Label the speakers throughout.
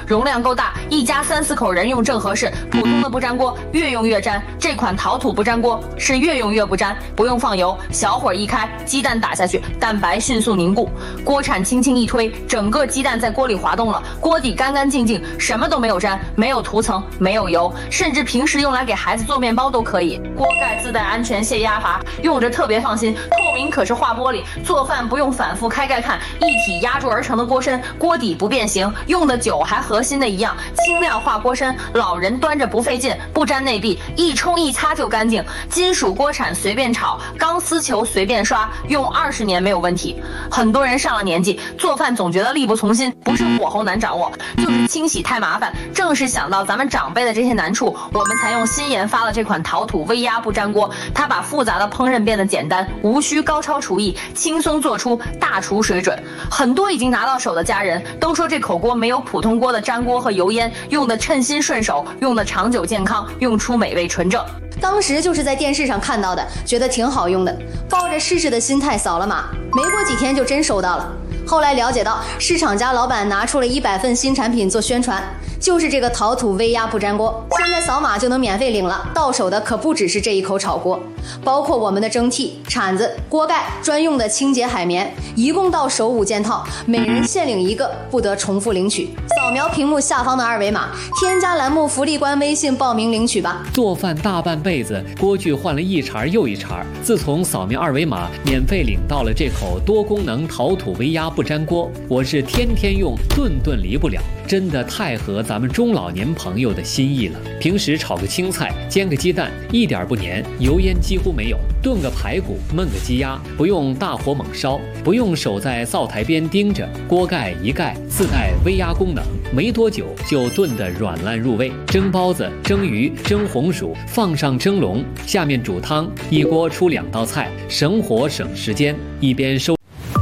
Speaker 1: 容量够大，一家3、4口人用正合适。普通的不粘锅越用越粘，这款陶土不粘锅是越用越不粘，不用放油，小火一开，鸡蛋打下去，蛋白迅速凝固，锅铲轻轻一推，整个鸡蛋在锅里滑动了，锅底干干净净，什么都没有粘，没有涂层，没有油，甚至平时用来给孩子做面包都可以。锅盖自带安全泄压阀，用着特别放心，透明可是化玻璃，做饭不用反复开盖看，一体压铸而成的锅身，锅底不变形，用的久还和新的一样，轻量化锅身，老人端着不费劲，不粘内壁，一冲一擦就干净。金属锅铲随便炒，钢丝球随便刷，用20年没有问题。很多人上了年纪，做饭总觉得力不从心，不是火候难掌握，就是清洗太麻烦。正是想到咱们长辈的这些难处，我们才用新研发了这款陶土微压不粘锅。它把复杂的烹饪变得简单，无需高超厨艺，轻松做出大厨水准。很多已经拿到手的家人都说，这口锅没有普通锅的粘锅和油烟，用的称心顺手，用的长久健康，用出美味纯正。
Speaker 2: 当时就是在电视上看到的，觉得挺好用的，抱着试试的心态扫了码，没过几天就真收到了。后来了解到，市场家老板拿出了100份新产品做宣传，就是这个陶土微压不粘锅。现在扫码就能免费领了，到手的可不只是这一口炒锅，包括我们的蒸屉、铲子、锅盖、专用的清洁海绵，一共到手5件套，每人限领1个，不得重复领取。扫描屏幕下方的2维码，添加栏目福利官微信报名领取吧。
Speaker 3: 做饭大半辈子，锅具换了一茬又一茬，自从扫描2维码，免费领到了这口多功能陶土微压不粘锅，我是天天用，顿顿离不了，真的太合咱们中老年朋友的心意了。平时炒个青菜，煎个鸡蛋，一点不粘，油烟几乎没有；炖个排骨，焖个鸡鸭，不用大火猛烧，不用守在灶台边盯着，锅盖一盖，自带微压功能，没多久就炖得软烂入味。蒸包子、蒸鱼、蒸红薯，放上蒸笼，下面煮汤，一锅出2道菜，省火省时间，一边收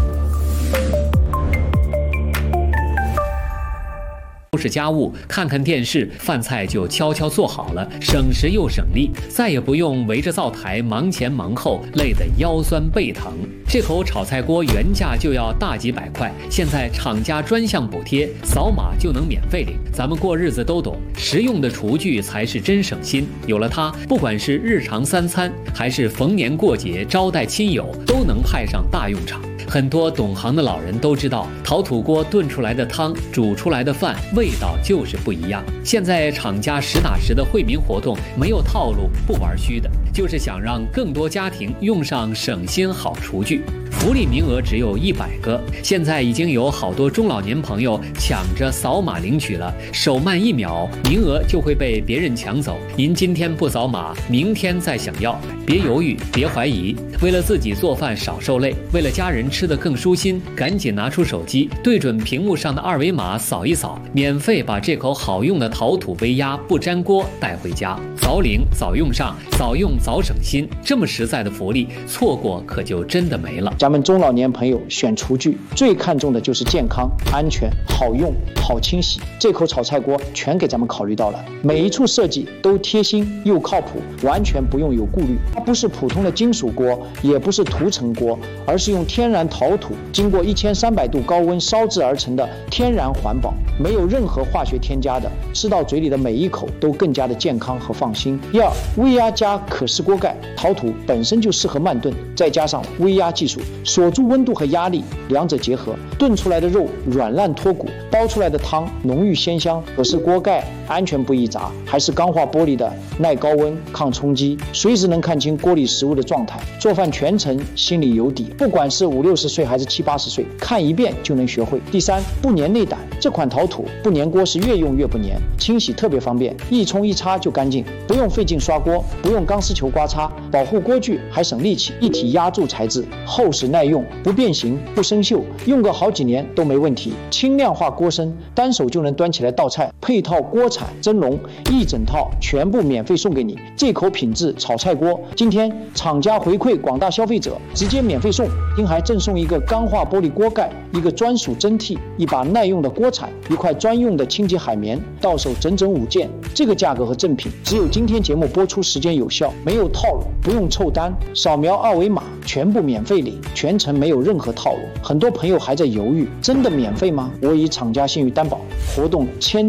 Speaker 3: 拾家务，看看电视，饭菜就悄悄做好了，省时又省力，再也不用围着灶台忙前忙后，累得腰酸背疼。这口炒菜锅原价就要大几百块，现在厂家专项补贴，扫码就能免费领。咱们过日子都懂，实用的厨具才是真省心。有了它，不管是日常3餐，还是逢年过节招待亲友，都能派上大用场。很多懂行的老人都知道，陶土锅炖出来的汤，煮出来的饭，味道就是不一样。现在厂家实打实的惠民活动，没有套路，不玩虚的，就是想让更多家庭用上省心好厨具。福利名额只有100个，现在已经有好多中老年朋友抢着扫码领取了，手慢1秒，名额就会被别人抢走。您今天不扫码，明天再想要，别犹豫，别怀疑。为了自己做饭少受累，为了家人吃得更舒心，赶紧拿出手机，对准屏幕上的2维码扫一扫，免费把这口好用的陶土微压不粘锅带回家。早领早用上，早用早省心，这么实在的福利，错过可就真的没了。
Speaker 4: 咱们中老年朋友选厨具最看重的就是健康、安全、好用、好清洗。这口炒菜锅全给咱们考虑到了，每一处设计都贴心又靠谱，完全不用有顾虑。它不是普通的金属锅，也不是涂层锅，而是用天然陶土经过1300度高温烧制而成的天然环保，没有任何化学添加的，吃到嘴里的每一口都更加的健康和放心。微压加可视锅盖，陶土本身就适合慢炖，再加上微压技术，锁住温度和压力，两者结合，炖出来的肉软烂脱骨，煲出来的汤浓郁鲜香。可是锅盖安全不易砸，还是钢化玻璃的，耐高温、抗冲击，随时能看清锅里食物的状态，做饭全程心里有底。不管是50、60岁还是70、80岁，看一遍就能学会。第3，不粘内胆，这款陶土不粘锅是越用越不粘，清洗特别方便，一冲一擦就干净，不用费劲刷锅，不用钢丝球刮擦，保护锅具还省力气。一体压铸材质，厚实耐用，不变形不生锈，用个好几年都没问题。轻量化锅身，单手就能端起来倒菜，配套锅铲、蒸笼，一整套全部免费送给你。这口品质炒菜锅，今天厂家回馈广大消费者，直接免费送，并还赠送一个钢化玻璃锅盖，一个专属蒸屉，一把耐用的锅铲，一块专用的清洁海绵，到手整整5件。这个价格和赠品只有今天节目播出时间有效，没有套路，不用凑单，扫描2维码全部免费领，全程没有任何套路。很多朋友还在犹豫，真的免费吗？我以厂家信誉担保，活动签